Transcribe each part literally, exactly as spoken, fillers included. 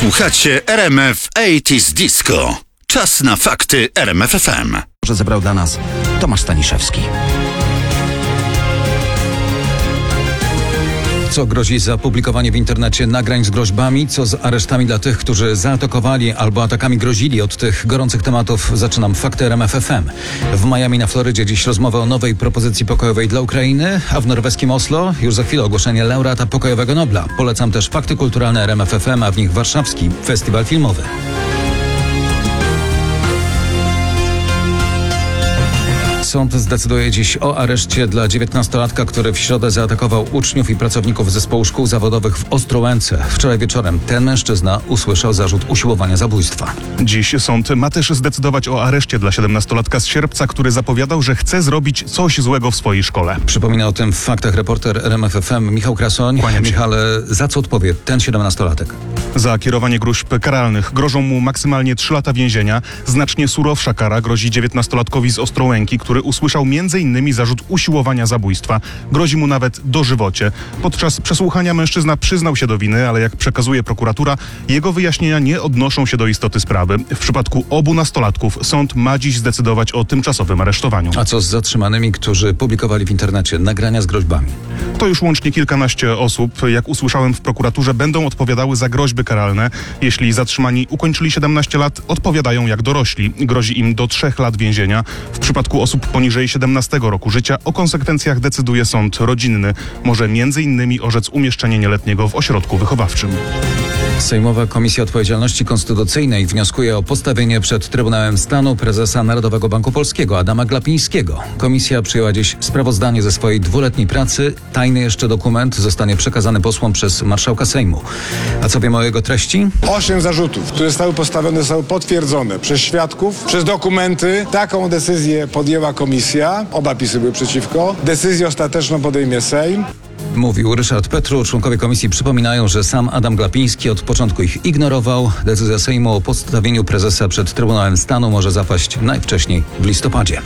Słuchacie R M F osiemdziesiąt Disco. Czas na fakty R M F F M. Że zebrał dla nas Tomasz Staniszewski. Co grozi za publikowanie w internecie nagrań z groźbami, co z aresztami dla tych, którzy zaatakowali albo atakami grozili. Od tych gorących tematów zaczynam fakty R M F F M. W Miami na Florydzie dziś rozmowa o nowej propozycji pokojowej dla Ukrainy, a w norweskim Oslo już za chwilę ogłoszenie laureata pokojowego Nobla. Polecam też fakty kulturalne R M F F M, a w nich warszawski festiwal filmowy. Sąd zdecyduje dziś o areszcie dla dziewiętnastolatka, który w środę zaatakował uczniów i pracowników zespołu szkół zawodowych w Ostrołęce. Wczoraj wieczorem ten mężczyzna usłyszał zarzut usiłowania zabójstwa. Dziś sąd ma też zdecydować o areszcie dla siedemnastolatka z Sierpca, który zapowiadał, że chce zrobić coś złego w swojej szkole. Przypomina o tym w faktach reporter R M F F M Michał Krasoń. Michale, za co odpowie ten siedemnastolatek? Za kierowanie gruźb karalnych grożą mu maksymalnie trzy lata więzienia. Znacznie surowsza kara grozi dziewiętnastolatkowi z Ostrołęki, który usłyszał między innymi zarzut usiłowania zabójstwa. Grozi mu nawet dożywocie. Podczas przesłuchania mężczyzna przyznał się do winy, ale jak przekazuje prokuratura, jego wyjaśnienia nie odnoszą się do istoty sprawy. W przypadku obu nastolatków sąd ma dziś zdecydować o tymczasowym aresztowaniu. A co z zatrzymanymi, którzy publikowali w internecie nagrania z groźbami? To już łącznie kilkanaście osób. Jak usłyszałem w prokuraturze, będą odpowiadały za groźby karalne. Jeśli zatrzymani ukończyli siedemnaście lat, odpowiadają jak dorośli. Grozi im do trzech lat więzienia. W przypadku osób poniżej siedemnastego roku życia o konsekwencjach decyduje sąd rodzinny. Może między innymi orzec umieszczenie nieletniego w ośrodku wychowawczym. Sejmowa Komisja Odpowiedzialności Konstytucyjnej wnioskuje o postawienie przed Trybunałem Stanu prezesa Narodowego Banku Polskiego Adama Glapińskiego. Komisja przyjęła dziś sprawozdanie ze swojej dwuletniej pracy. Tajny jeszcze dokument zostanie przekazany posłom przez marszałka Sejmu. A co wiemy o jego treści? Osiem zarzutów, które zostały postawione, są potwierdzone przez świadków, przez dokumenty. Taką decyzję podjęła komisja. Oba pisy były przeciwko. Decyzję ostateczną podejmie Sejm. Mówił Ryszard Petru. Członkowie komisji przypominają, że sam Adam Glapiński od początku ich ignorował. Decyzja Sejmu o postawieniu prezesa przed Trybunałem Stanu może zapaść najwcześniej w listopadzie.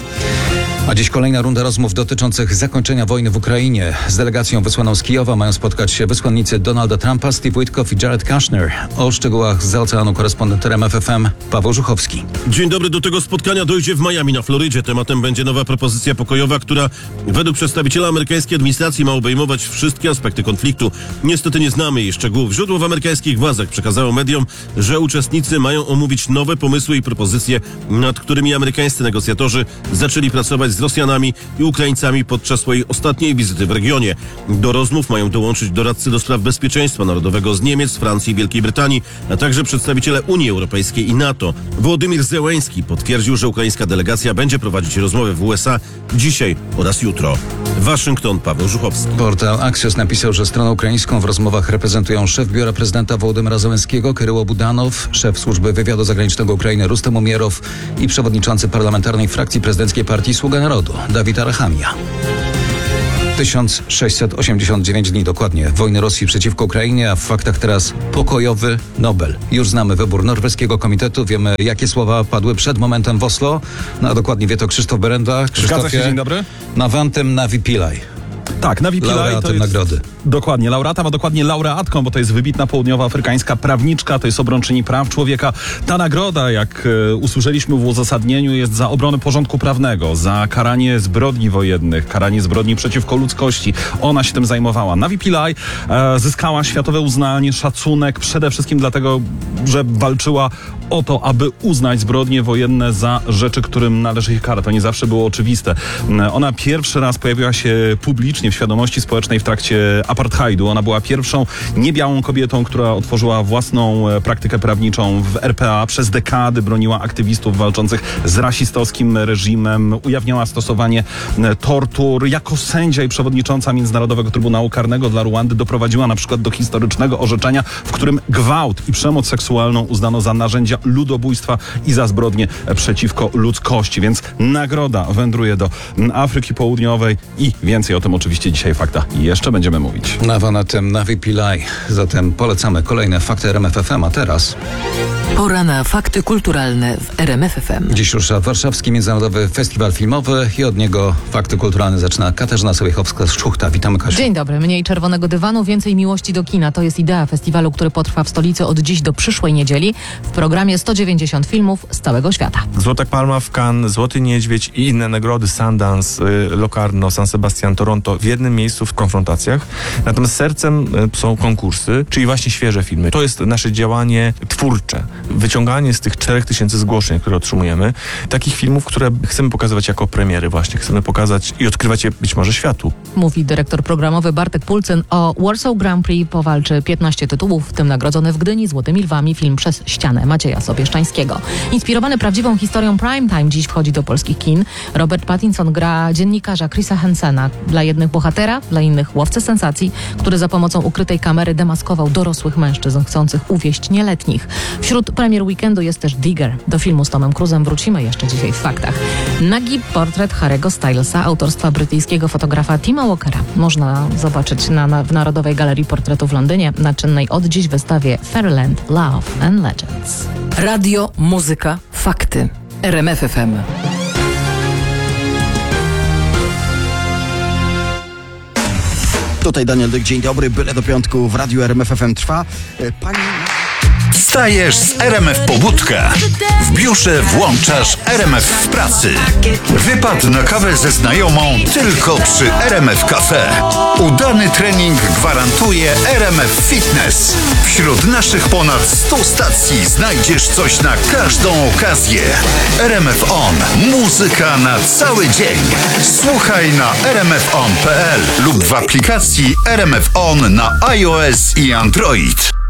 A dziś kolejna runda rozmów dotyczących zakończenia wojny w Ukrainie. Z delegacją wysłaną z Kijowa mają spotkać się wysłannicy Donalda Trumpa, Steve Witkoff i Jared Kushner. O szczegółach z oceanu korespondent R M F F M Paweł Żuchowski. Dzień dobry, do tego spotkania dojdzie w Miami na Florydzie. Tematem będzie nowa propozycja pokojowa, która według przedstawiciela amerykańskiej administracji ma obejmować wszystkie aspekty konfliktu. Niestety nie znamy jej szczegółów. Źródło w amerykańskich władzach przekazało mediom, że uczestnicy mają omówić nowe pomysły i propozycje, nad którymi amerykańscy negocjatorzy zaczęli pracować z Rosjanami i Ukraińcami podczas swojej ostatniej wizyty w regionie. Do rozmów mają dołączyć doradcy do spraw bezpieczeństwa narodowego z Niemiec, Francji i Wielkiej Brytanii, a także przedstawiciele Unii Europejskiej i NATO. Wołodymyr Zełenski potwierdził, że ukraińska delegacja będzie prowadzić rozmowy w U S A dzisiaj oraz jutro. Waszyngton, Paweł Żuchowski. Portal Axios napisał, że stronę ukraińską w rozmowach reprezentują szef biura prezydenta Wołodymyra Zełenskiego Kryło Budanow, szef służby wywiadu zagranicznego Ukrainy Rustem Umierow i przewodniczący parlamentarnej frakcji prezydenckiej partii Sługa Narodu Dawid Arachamia. tysiąc sześćset osiemdziesiąt dziewięć dni dokładnie wojny Rosji przeciwko Ukrainie, a w faktach teraz pokojowy Nobel. Już znamy wybór norweskiego komitetu, wiemy jakie słowa padły przed momentem w Oslo. No a dokładnie wie to Krzysztof Berenda. Zgadza się, dzień dobry. Navantem Navi Pillay. Tak, Navi Pillay laureatem to jest, nagrody. Dokładnie, laureata, a dokładnie laureatką, bo to jest wybitna południowoafrykańska prawniczka, to jest obrończyni praw człowieka. Ta nagroda, jak e, usłyszeliśmy w uzasadnieniu, jest za obronę porządku prawnego, za karanie zbrodni wojennych, karanie zbrodni przeciwko ludzkości. Ona się tym zajmowała. Navi Pillay e, zyskała światowe uznanie, szacunek, przede wszystkim dlatego, że walczyła o to, aby uznać zbrodnie wojenne za rzeczy, którym należy ich kara. To nie zawsze było oczywiste. Ona pierwszy raz pojawiła się publicznie w świadomości społecznej w trakcie apartheidu. Ona była pierwszą niebiałą kobietą, która otworzyła własną praktykę prawniczą w R P A. Przez dekady broniła aktywistów walczących z rasistowskim reżimem. Ujawniała stosowanie tortur. Jako sędzia i przewodnicząca Międzynarodowego Trybunału Karnego dla Ruandy doprowadziła na przykład do historycznego orzeczenia, w którym gwałt i przemoc seksualną uznano za narzędzia ludobójstwa i za zbrodnie przeciwko ludzkości. Więc nagroda wędruje do Afryki Południowej i więcej o tym oczywiście dzisiaj w faktach jeszcze będziemy mówić. Nawa na tym Navi Pillay. Zatem polecamy kolejne fakty R M F F M, a teraz... Pora na fakty kulturalne w R M F F M. Dziś rusza Warszawski Międzynarodowy Festiwal Filmowy i od niego fakty kulturalne zaczyna Katarzyna Sobiechowska-Szuchta. Witamy, Kasiu. Dzień dobry. Mniej czerwonego dywanu, więcej miłości do kina. To jest idea festiwalu, który potrwa w stolicy od dziś do przyszłej niedzieli. W programie sto dziewięćdziesiąt filmów z całego świata. Złota Palma w Cannes, Złoty Niedźwiedź i inne nagrody, Sundance, Locarno, San Sebastian, Toronto w jednym miejscu w konfrontacjach. Natomiast sercem są konkursy, czyli właśnie świeże filmy. To jest nasze działanie twórcze. Wyciąganie z tych czterech tysięcy zgłoszeń, które otrzymujemy, takich filmów, które chcemy pokazywać jako premiery właśnie. Chcemy pokazać i odkrywać je być może światu. Mówi dyrektor programowy Bartek Pulcyn. O Warsaw Grand Prix powalczy piętnaście tytułów, w tym nagrodzony w Gdyni Złotymi Lwami film Przez ścianę Macieja Sobieszczańskiego. Inspirowany prawdziwą historią Primetime dziś wchodzi do polskich kin. Robert Pattinson gra dziennikarza Chrisa Hansena. Dla jednych bohatera, dla innych łowcę sensacji, który za pomocą ukrytej kamery demaskował dorosłych mężczyzn chcących uwieść nieletnich. Wśród premier weekendu jest też Digger. Do filmu z Tomem Cruzem wrócimy jeszcze dzisiaj w faktach. Nagi portret Harry'ego Stylesa autorstwa brytyjskiego fotografa Tima Walkera można zobaczyć na, na, w Narodowej Galerii Portretu w Londynie na czynnej od dziś wystawie Fairyland Love and Legends. Radio, muzyka, fakty. R M F F M. Tutaj Daniel Dyk, dzień dobry, byle do piątku w Radiu R M F F M trwa. Pani... Wstajesz z R M F Pobudka. W biurze włączasz R M F w pracy. Wypad na kawę ze znajomą tylko przy R M F Cafe. Udany trening gwarantuje R M F Fitness. Wśród naszych ponad stu stacji znajdziesz coś na każdą okazję. R M F On. Muzyka na cały dzień. Słuchaj na r m f on kropka p l lub w aplikacji R M F On na iOS i Android.